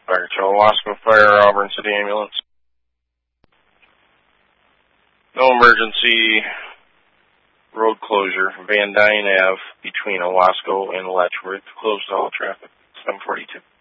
Fire to Owasco Fire, Auburn City Ambulance. No emergency. Road closure, Van Dyne Ave between Owasco and Letchworth, closed to all traffic, 742.